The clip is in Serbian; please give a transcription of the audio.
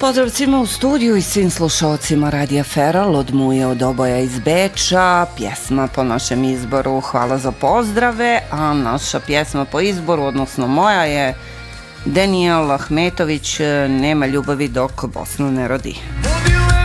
Pozdrav svima u studiju i svim slušalcima Radija Feral od Muje od oboja iz Beča. Pjesma po našem izboru Hvala za pozdrave, a naša pjesma po izboru, odnosno moja, je Daniel Ahmetović Nema ljubavi dok Bosnu ne rodi.